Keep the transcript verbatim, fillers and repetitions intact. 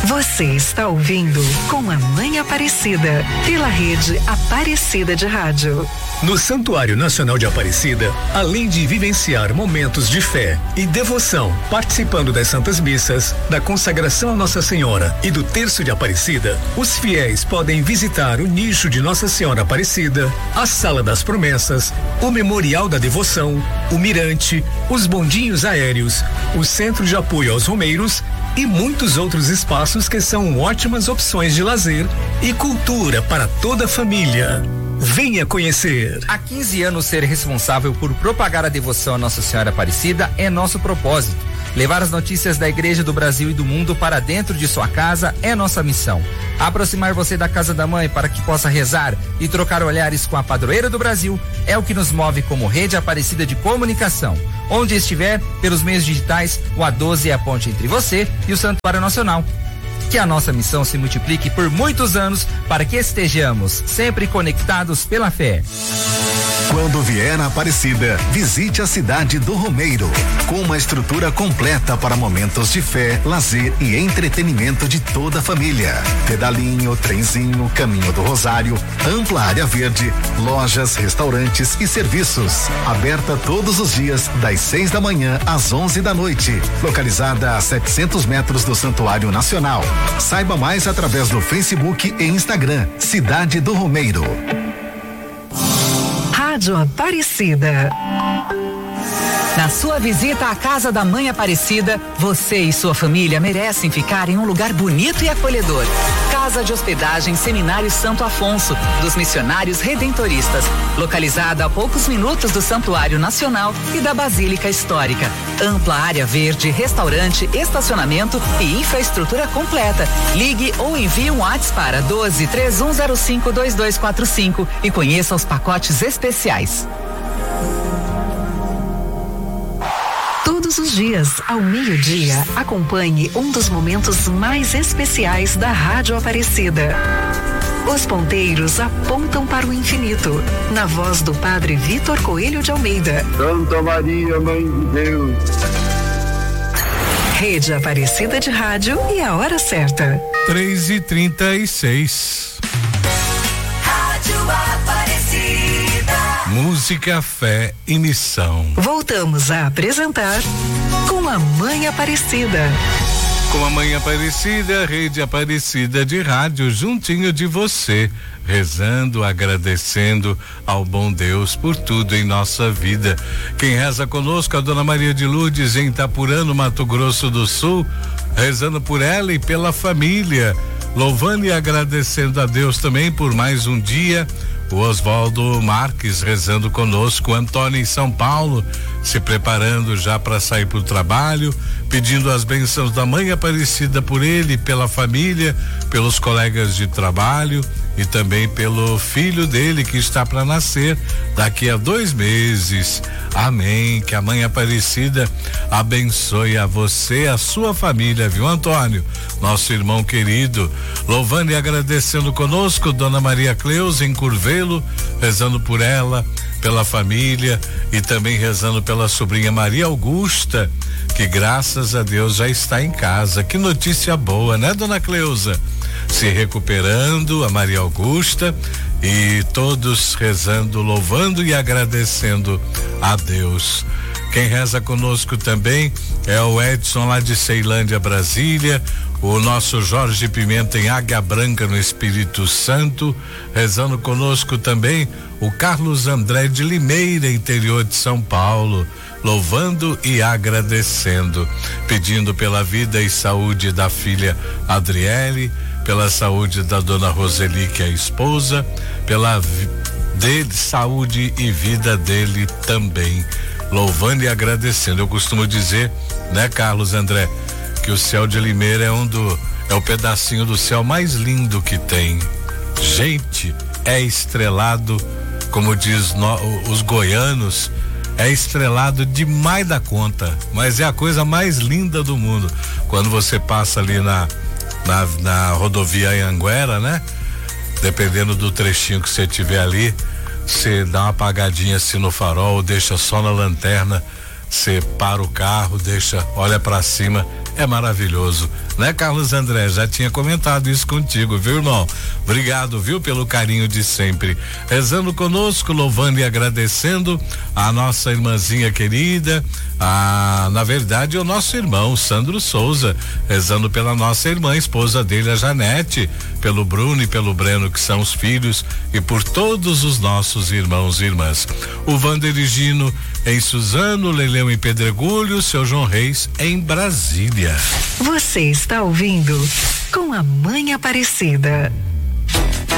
Você está ouvindo Com a Mãe Aparecida, pela rede Aparecida de Rádio. No Santuário Nacional de Aparecida, além de vivenciar momentos de fé e devoção, participando das Santas Missas, da consagração a Nossa Senhora e do Terço de Aparecida, os fiéis podem visitar o nicho de Nossa Senhora Aparecida, a Sala das Promessas, o Memorial da Devoção, o Mirante, os bondinhos aéreos, o Centro de Apoio aos Romeiros e muitos outros espaços que são ótimas opções de lazer e cultura para toda a família. Venha conhecer. Há quinze anos, ser responsável por propagar a devoção a Nossa Senhora Aparecida é nosso propósito. Levar as notícias da Igreja do Brasil e do mundo para dentro de sua casa é nossa missão. Aproximar você da Casa da Mãe para que possa rezar e trocar olhares com a padroeira do Brasil é o que nos move como Rede Aparecida de Comunicação. Onde estiver, pelos meios digitais, o A doze é a ponte entre você e o Santuário Nacional. Que a nossa missão se multiplique por muitos anos para que estejamos sempre conectados pela fé. Quando vier a Aparecida, visite a cidade do Romeiro, com uma estrutura completa para momentos de fé, lazer e entretenimento de toda a família. Pedalinho, trenzinho, caminho do Rosário, ampla área verde, lojas, restaurantes e serviços. Aberta todos os dias, das seis da manhã às onze da noite. Localizada a setecentos metros do Santuário Nacional. Saiba mais através do Facebook e Instagram. Cidade do Romeiro. Rádio Aparecida. Na sua visita à Casa da Mãe Aparecida, você e sua família merecem ficar em um lugar bonito e acolhedor. Casa de Hospedagem Seminário Santo Afonso, dos Missionários Redentoristas, localizada a poucos minutos do Santuário Nacional e da Basílica Histórica. Ampla área verde, restaurante, estacionamento e infraestrutura completa. Ligue ou envie um WhatsApp para doze, três um zero cinco, dois dois quatro cinco e conheça os pacotes especiais. Todos os dias, ao meio-dia, acompanhe um dos momentos mais especiais da Rádio Aparecida. Os ponteiros apontam para o infinito, na voz do Padre Vitor Coelho de Almeida. Santa Maria, Mãe de Deus. Rede Aparecida de Rádio e a hora certa. três e trinta e seis. Rádio Aparecida. Música, fé e missão. Voltamos a apresentar Com a Mãe Aparecida. Com a Mãe Aparecida, Rede Aparecida de Rádio, juntinho de você, rezando, agradecendo ao bom Deus por tudo em nossa vida. Quem reza conosco, a Dona Maria de Lourdes, em Itapurã, no Mato Grosso do Sul, rezando por ela e pela família, louvando e agradecendo a Deus também por mais um dia. O Oswaldo Marques rezando conosco, o Antônio em São Paulo, se preparando já para sair para o trabalho, pedindo as bênçãos da Mãe Aparecida por ele, pela família, pelos colegas de trabalho e também pelo filho dele que está para nascer daqui a dois meses. Amém. Que a Mãe Aparecida abençoe a você, a sua família, viu, Antônio? Nosso irmão querido, louvando e agradecendo conosco, Dona Maria Cleusa em Curvelo, rezando por ela, pela família e também rezando pela sobrinha Maria Augusta, que graças a Deus já está em casa. Que notícia boa, né, Dona Cleusa? Se recuperando, a Maria Augusta, e todos rezando, louvando e agradecendo a Deus. Quem reza conosco também é o Edson lá de Ceilândia, Brasília, o nosso Jorge Pimenta em Águia Branca, no Espírito Santo, rezando conosco também o Carlos André de Limeira, interior de São Paulo, louvando e agradecendo, pedindo pela vida e saúde da filha Adriele, pela saúde da dona Roseli, que é a esposa, pela dele, saúde e vida dele também, louvando e agradecendo. Eu costumo dizer, né, Carlos André, que o céu de Limeira é um do é o pedacinho do céu mais lindo que tem. Gente, é estrelado, como diz no, os goianos, é estrelado demais da conta, mas é a coisa mais linda do mundo. Quando você passa ali na na, na rodovia Anhanguera, né? Dependendo do trechinho que você tiver ali, você dá uma apagadinha assim no farol, deixa só na lanterna, você para o carro, deixa, olha para cima, é maravilhoso, né, Carlos André? Já tinha comentado isso contigo, viu, irmão? Obrigado, viu, pelo carinho de sempre. Rezando conosco, louvando e agradecendo a nossa irmãzinha querida, a, na verdade, o nosso irmão Sandro Souza, rezando pela nossa irmã, esposa dele, a Janete, pelo Bruno e pelo Breno, que são os filhos, e por todos os nossos irmãos e irmãs. O Vander Gino em Suzano, Leilão em Pedregulho, seu João Reis em Brasília. Você está ouvindo Com a Mãe Aparecida.